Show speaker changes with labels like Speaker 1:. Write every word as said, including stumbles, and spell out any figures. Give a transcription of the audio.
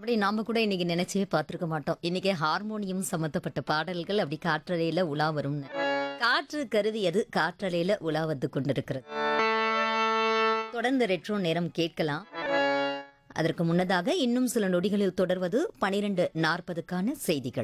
Speaker 1: அப்படி நாம கூட இன்னைக்கு நினைச்சே பார்த்திருக்க மாட்டோம். இன்னைக்கு ஹார்மோனியம் சம்மந்தப்பட்ட பாடல்கள் அப்படி காற்றலையில உலா வரும்னு. காற்று கருவியது காற்றலையில உலா வந்து கொண்டிருக்கிறது. தொடர்ந்து ரெட்ரோ நேரம் கேட்கலாம். அதற்கு முன்னதாக இன்னும் சில நொடிகளில் தொடர்வது பனிரெண்டு நாற்பதுக்கான செய்திகள்.